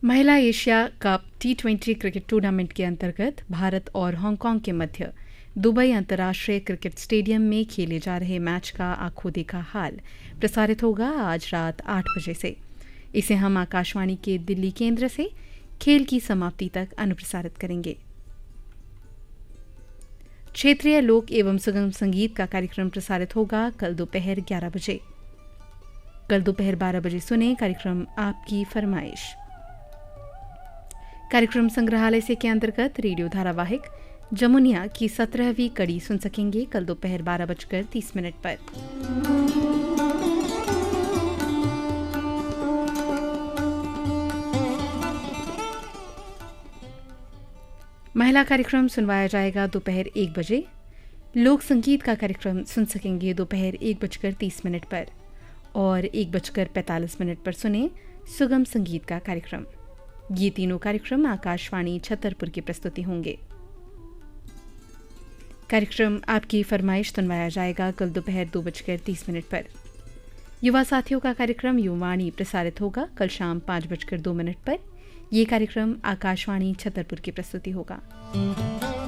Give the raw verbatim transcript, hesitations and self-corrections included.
महिला Asia cup T twenty cricket tournament के अंतर्गत भारत और हांगकांग के मध्य दुबई अंतर्राष्ट्रीय क्रिकेट स्टेडियम में खेले जा रहे मैच का आंखों देखा हाल प्रसारित होगा आज रात आठ बजे से। इसे हम आकाशवाणी के दिल्ली केंद्र से खेल की समाप्ति तक अनुप्रसारित करेंगे। क्षेत्रीय लोक एवं सुगम संगीत का कार्यक्रम प्रसारित होगा कल दोपहर ग्यारह बजे। कल दोपहर बारह बजे सुने कार्यक्रम आपकी फरमाइश। कार्यक्रम संग्रहालय से के अंतर्गत रेडियो धारावाहिक जमुनिया की सत्रहवीं कड़ी सुन सकेंगे कल दोपहर बारह बजकर तीस मिनट पर। महिला कार्यक्रम सुनवाया जाएगा दोपहर एक बजे। लोक संगीत का कार्यक्रम सुन सकेंगे दोपहर एक बजकर तीस मिनट पर और एक बजकर पैंतालीस मिनट पर सुने सुगम संगीत का कार्यक्रम। ये तीनों कार्यक्रम आकाशवाणी छतरपुर की प्रस्तुति होंगे। कार्यक्रम आपकी फरमाइश सुनवाया जाएगा कल दोपहर दो बजकर तीस मिनट पर। युवा साथियों का कार्यक्रम युवाणी प्रसारित होगा कल शाम पाँच बजकर दो मिनट पर। यह कार्यक्रम आकाशवाणी छतरपुर की प्रस्तुति होगा।